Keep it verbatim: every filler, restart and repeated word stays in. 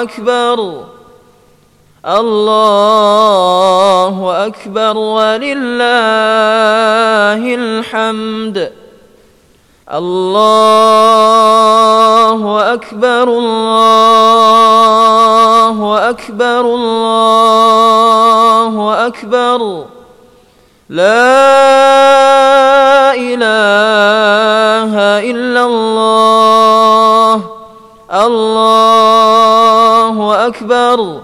أكبر الله أكبر ولله الحمد. الله أكبر الله أكبر الله أكبر لا إله إلا الله الله أكبر.